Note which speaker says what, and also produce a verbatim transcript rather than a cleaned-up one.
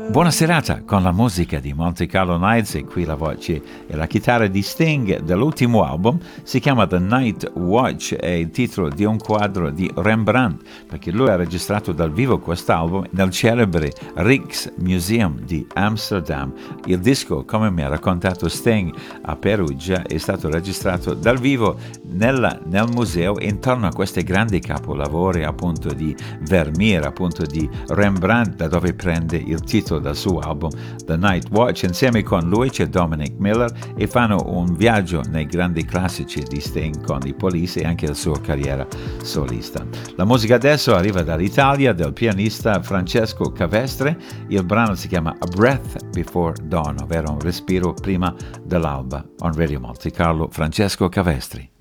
Speaker 1: Buona serata con la musica di Monte Carlo Nights e qui la voce e la chitarra di Sting dell'ultimo album. Si chiama The Night Watch, è il titolo di un quadro di Rembrandt, perché lui ha registrato dal vivo quest'album nel celebre Rijksmuseum di Amsterdam. Il disco, come mi ha raccontato Sting a Perugia, è stato registrato dal vivo nella, nel museo intorno a questi grandi capolavori appunto di Vermeer, appunto di Rembrandt, da dove prende il titolo dal suo album The Night Watch. Insieme con lui c'è Dominic Miller e fanno un viaggio nei grandi classici di Sting con i Police e anche la sua carriera solista. La musica adesso arriva dall'Italia del pianista Francesco Cavestre. Il brano si chiama A Breath Before Dawn, ovvero un respiro prima dell'alba. On Radio Monte Carlo, Francesco Cavestri.